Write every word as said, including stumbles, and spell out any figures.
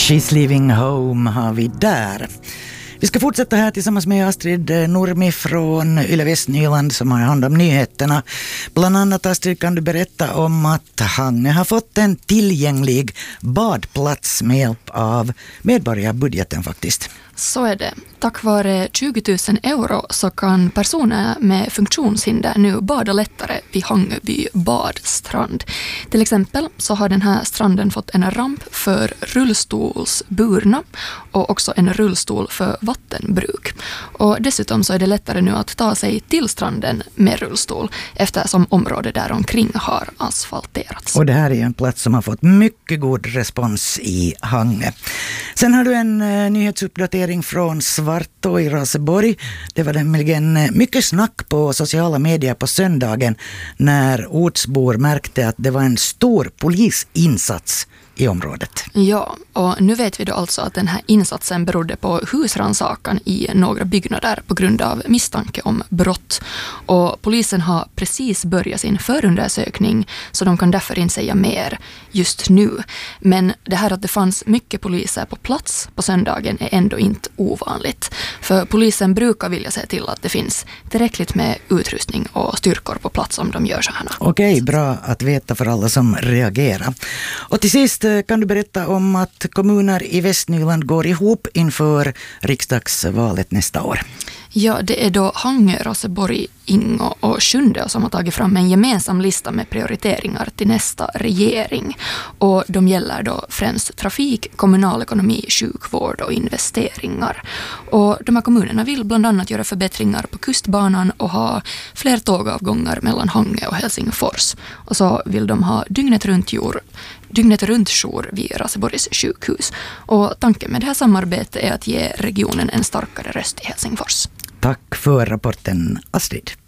She's Leaving Home har vi där. Vi ska fortsätta här tillsammans med Astrid Nurmi från Yle Västnyland som har hand om nyheterna. Bland annat, Astrid, kan du berätta om att Hangö har fått en tillgänglig badplats med hjälp av medborgarbudgeten faktiskt. Så är det. Tack vare tjugo tusen euro så kan personer med funktionshinder nu bada lättare vid Hangöby badstrand. Till exempel så har den här stranden fått en ramp för rullstolsburna och också en rullstol för vattenbruk. Och dessutom så är det lättare nu att ta sig till stranden med rullstol eftersom området där omkring har asfalterats. Och det här är en plats som har fått mycket god respons i Hangö. Sen har du en uh, nyhetsuppdatering från Svartå i Raseborg. Det var nämligen mycket snack på sociala medier på söndagen när ortsbor märkte att det var en stor polisinsats i området. Ja, och nu vet vi då alltså att den här insatsen berodde på husrannsakan i några byggnader på grund av misstanke om brott. Och polisen har precis börjat sin förundersökning så de kan därför inte säga mer just nu. Men det här att det fanns mycket poliser på plats på söndagen är ändå inte ovanligt. För polisen brukar vilja se till att det finns tillräckligt med utrustning och styrkor på plats om de gör så här. Okej, bra att veta för alla som reagerar. Och till sist kan du berätta om att kommuner i Västnyland går ihop inför riksdagsvalet nästa år. Ja, det är då Hangö, Raseborg, Ingo och Sjunde som har tagit fram en gemensam lista med prioriteringar till nästa regering. Och de gäller då främst trafik, kommunal ekonomi, sjukvård och investeringar. Och de här kommunerna vill bland annat göra förbättringar på kustbanan och ha fler tågavgångar mellan Hangö och Helsingfors. Och så vill de ha dygnet runt jord dygnet runt jour vid Raseborgs sjukhus. Och tanken med det här samarbetet är att ge regionen en starkare röst i Helsingfors. Tack för rapporten, Astrid.